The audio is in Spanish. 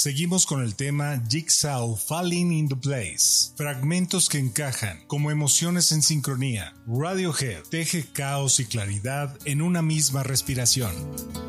Seguimos con el tema Jigsaw Falling into Place. Fragmentos que encajan como emociones en sincronía. Radiohead teje caos y claridad en una misma respiración.